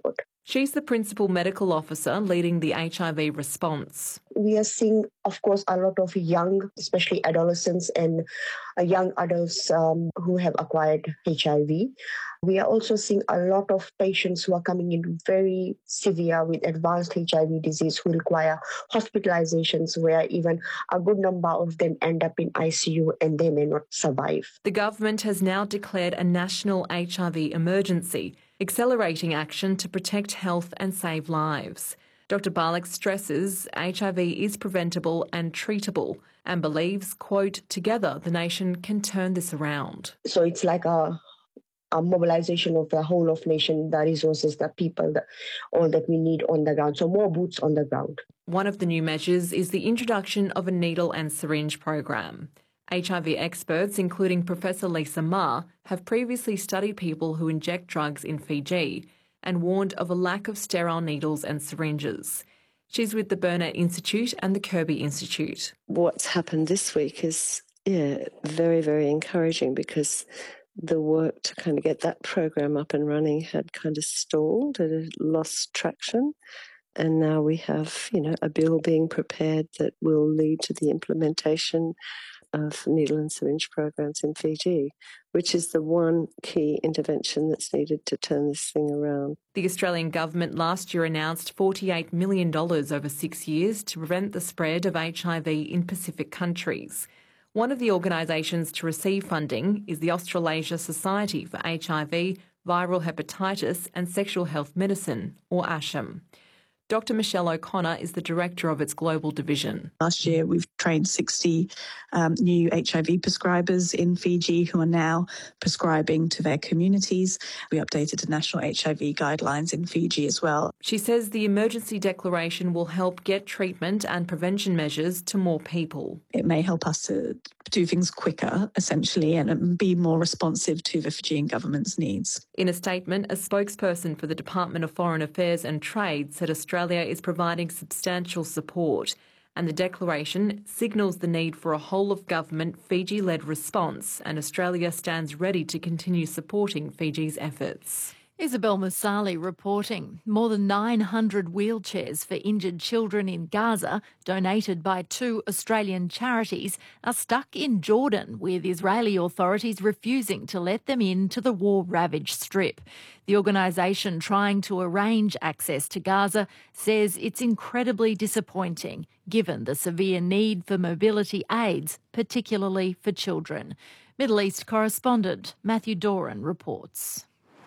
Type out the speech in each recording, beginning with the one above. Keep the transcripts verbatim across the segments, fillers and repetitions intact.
support. She's the Principal Medical Officer leading the H I V response. We are seeing, of course, a lot of young, especially adolescents and uh, young adults um, who have acquired H I V. We are also seeing a lot of patients who are coming in very severe with advanced H I V disease who require hospitalizations, where even a good number of them end up in I C U and they may not survive. The government has now declared a national H I V emergency, accelerating action to protect health and save lives. Doctor Barlick stresses H I V is preventable and treatable and believes, quote, together the nation can turn this around. So it's like a, a mobilization of the whole of nation, the resources, the people, the, all that we need on the ground. So more boots on the ground. One of the new measures is the introduction of a needle and syringe program. H I V experts, including Professor Lisa Ma, have previously studied people who inject drugs in Fiji and warned of a lack of sterile needles and syringes. She's with the Burnett Institute and the Kirby Institute. What's happened this week is, yeah, very, very encouraging, because the work to kind of get that program up and running had kind of stalled, it had lost traction. And now we have, you know, a bill being prepared that will lead to the implementation of needle and syringe programs in Fiji, which is the one key intervention that's needed to turn this thing around. The Australian government last year announced forty-eight million dollars over six years to prevent the spread of H I V in Pacific countries. One of the organisations to receive funding is the Australasia Society for H I V, Viral Hepatitis and Sexual Health Medicine, or ASHM. Doctor Michelle O'Connor is the director of its global division. Last year, we've trained sixty um, new H I V prescribers in Fiji who are now prescribing to their communities. We updated the national H I V guidelines in Fiji as well. She says the emergency declaration will help get treatment and prevention measures to more people. It may help us to do things quicker, essentially, and be more responsive to the Fijian government's needs. In a statement, a spokesperson for the Department of Foreign Affairs and Trade said Australia is providing substantial support, and the declaration signals the need for a whole-of-government Fiji-led response, and Australia stands ready to continue supporting Fiji's efforts. Isabel Musali reporting. More than nine hundred wheelchairs for injured children in Gaza, donated by two Australian charities, are stuck in Jordan, with Israeli authorities refusing to let them into the war-ravaged strip. The organisation trying to arrange access to Gaza says it's incredibly disappointing, given the severe need for mobility aids, particularly for children. Middle East correspondent Matthew Doran reports.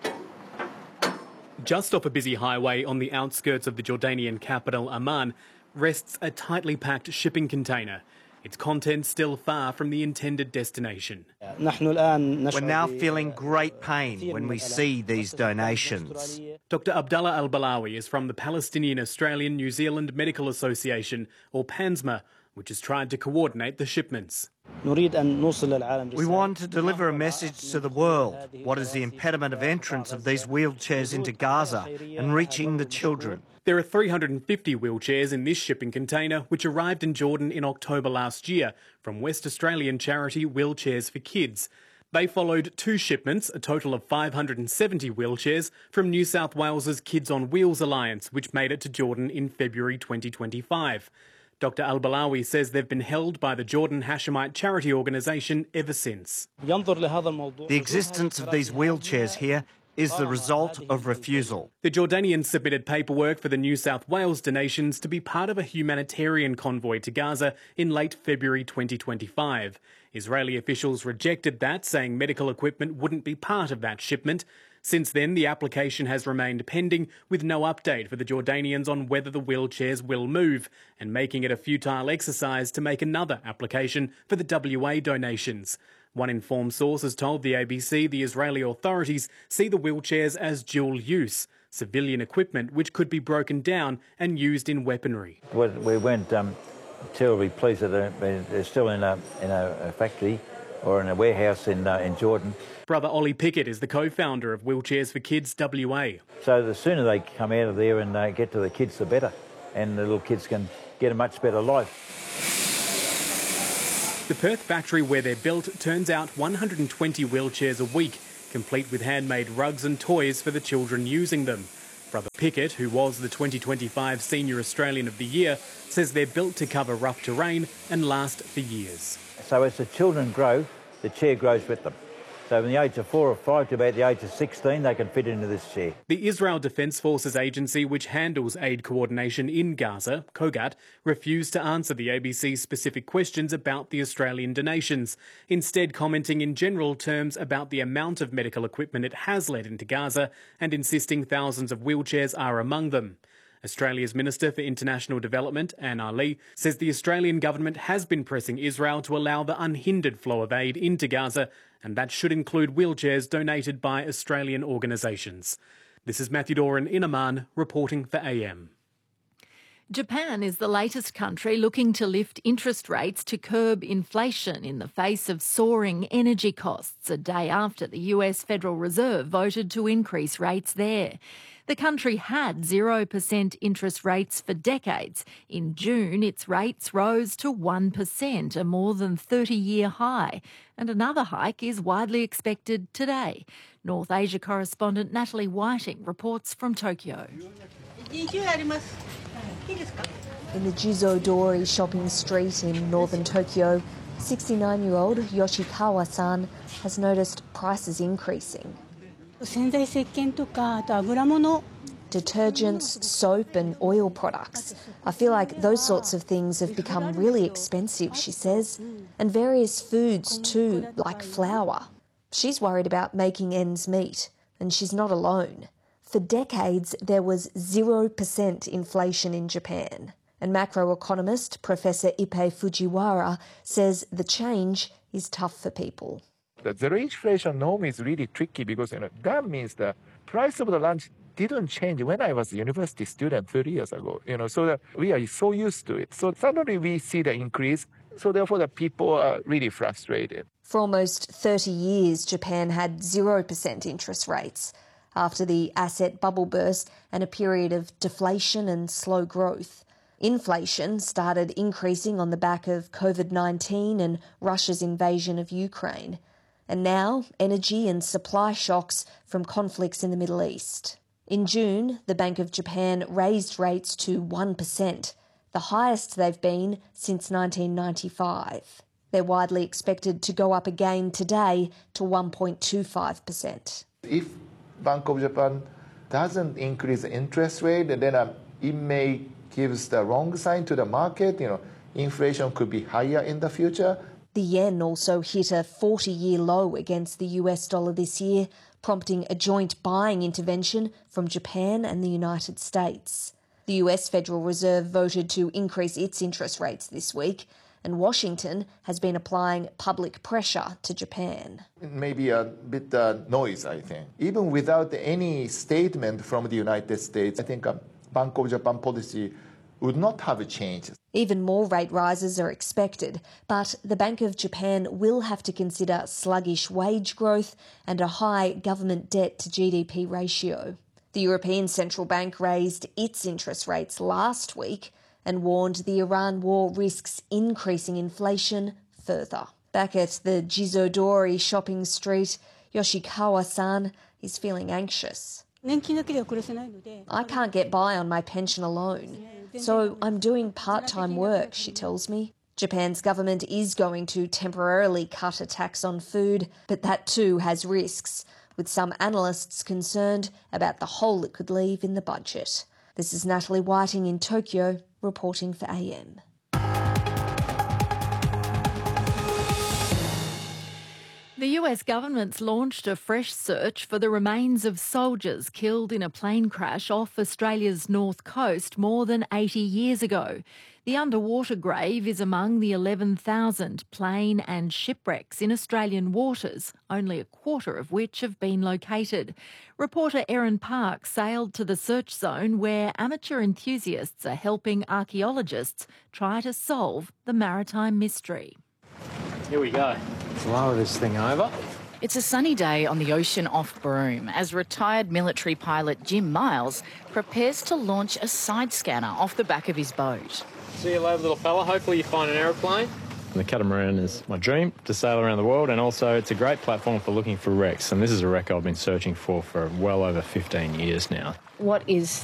Just off a busy highway on the outskirts of the Jordanian capital, Amman, rests a tightly packed shipping container, its contents still far from the intended destination. We're now feeling great pain when we see these donations. Doctor Abdallah Al-Balawi is from the Palestinian Australian New Zealand Medical Association, or PANSMA, which has tried to coordinate the shipments. We want to deliver a message to the world. What is the impediment of entrance of these wheelchairs into Gaza and reaching the children? There are three hundred fifty wheelchairs in this shipping container, which arrived in Jordan in October last year from West Australian charity Wheelchairs for Kids. They followed two shipments, a total of five hundred seventy wheelchairs, from New South Wales's Kids on Wheels Alliance, which made it to Jordan in February twenty twenty-five. Doctor Al-Balawi says they've been held by the Jordan Hashemite charity organisation ever since. The existence of these wheelchairs here is the result of refusal. The Jordanians submitted paperwork for the New South Wales donations to be part of a humanitarian convoy to Gaza in late February twenty twenty-five. Israeli officials rejected that, saying medical equipment wouldn't be part of that shipment. Since then, the application has remained pending, with no update for the Jordanians on whether the wheelchairs will move, and making it a futile exercise to make another application for the W A donations. One informed source has told the A B C the Israeli authorities see the wheelchairs as dual use, civilian equipment which could be broken down and used in weaponry. We weren't um, terribly pleased that they're, they're still in a, in a factory or in a warehouse in, uh, in Jordan. Brother Ollie Pickett is the co-founder of Wheelchairs for Kids W A. So the sooner they come out of there and uh, get to the kids, the better, and the little kids can get a much better life. The Perth factory where they're built turns out one hundred twenty wheelchairs a week, complete with handmade rugs and toys for the children using them. Brother Pickett, who was the twenty twenty-five Senior Australian of the Year, says they're built to cover rough terrain and last for years. So as the children grow, the chair grows with them. So from the age of four or five to about the age of sixteen, they can fit into this chair. The Israel Defence Forces agency, which handles aid coordination in Gaza, COGAT, refused to answer the A B C's specific questions about the Australian donations, instead commenting in general terms about the amount of medical equipment it has led into Gaza and insisting thousands of wheelchairs are among them. Australia's Minister for International Development, Anne Ali, says the Australian government has been pressing Israel to allow the unhindered flow of aid into Gaza, and that should include wheelchairs donated by Australian organisations. This is Matthew Doran in Amman, reporting for A M. Japan is the latest country looking to lift interest rates to curb inflation in the face of soaring energy costs, a day after the U S Federal Reserve voted to increase rates there. The country had zero percent interest rates for decades. In June, its rates rose to one percent, a more than thirty-year high. And another hike is widely expected today. North Asia correspondent Natalie Whiting reports from Tokyo. In the Jizodori shopping street in northern Tokyo, sixty-nine-year-old Yoshikawa-san has noticed prices increasing. Detergents, soap and oil products. I feel like those sorts of things have become really expensive, she says, and various foods too, like flour. She's worried about making ends meet, and she's not alone. For decades, there was zero percent inflation in Japan, and macroeconomist Professor Ippei Fujiwara says the change is tough for people. The zero inflation norm is really tricky because you know that means the price of the lunch didn't change when I was a university student thirty years ago. You know, so that we are so used to it. So suddenly we see the increase. So therefore, the people are really frustrated. For almost thirty years, Japan had zero percent interest rates. After the asset bubble burst and a period of deflation and slow growth. Inflation started increasing on the back of COVID nineteen and Russia's invasion of Ukraine. And now, energy and supply shocks from conflicts in the Middle East. In June, the Bank of Japan raised rates to one percent, the highest they've been since nineteen ninety-five. They're widely expected to go up again today to one point two five percent. If Bank of Japan doesn't increase the interest rate, then uh, it may give the wrong sign to the market. You know, inflation could be higher in the future. The yen also hit a forty-year low against the U S dollar this year, prompting a joint buying intervention from Japan and the United States. The U S Federal Reserve voted to increase its interest rates this week, and Washington has been applying public pressure to Japan. Maybe a bit uh, noise, I think. Even without any statement from the United States, I think a Bank of Japan policy would not have changed. Even more rate rises are expected, but the Bank of Japan will have to consider sluggish wage growth and a high government debt to G D P ratio. The European Central Bank raised its interest rates last week and warned the Iran war risks increasing inflation further. Back at the Jizodori shopping street, Yoshikawa-san is feeling anxious. I can't get by on my pension alone, so I'm doing part-time work, she tells me. Japan's government is going to temporarily cut a tax on food, but that too has risks, with some analysts concerned about the hole it could leave in the budget. This is Natalie Whiting in Tokyo, reporting for A M. The U S government's launched a fresh search for the remains of soldiers killed in a plane crash off Australia's north coast more than eighty years ago. The underwater grave is among the eleven thousand plane and shipwrecks in Australian waters, only a quarter of which have been located. Reporter Erin Park sailed to the search zone where amateur enthusiasts are helping archaeologists try to solve the maritime mystery. Here we go. Let's lower this thing over. It's a sunny day on the ocean off Broome as retired military pilot Jim Miles prepares to launch a side scanner off the back of his boat. See you later, little fella. Hopefully you find an aeroplane. And the catamaran is my dream to sail around the world, and also it's a great platform for looking for wrecks. And this is a wreck I've been searching for for well over fifteen years now. What is